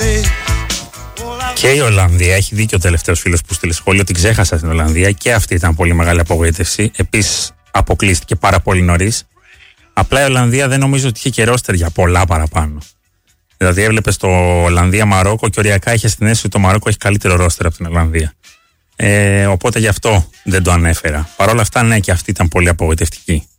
Και η Ολλανδία, έχει δίκιο ο τελευταίος φίλος που στείλε σχόλιο, την ξέχασα στην Ολλανδία και αυτή ήταν πολύ μεγάλη απογοήτευση. Επίσης αποκλείστηκε πάρα πολύ νωρίς. Απλά η Ολλανδία δεν νομίζω ότι είχε και ρόστερ για πολλά παραπάνω. Δηλαδή έβλεπες το Ολλανδία-Μαρόκο και οριακά είχε στην αίσθηση ότι το Μαρόκο έχει καλύτερο ρόστερ από την Ολλανδία. Οπότε γι' αυτό δεν το ανέφερα. Παρ' όλα αυτά, ναι, και αυτή ήταν πολύ απογοητευτική.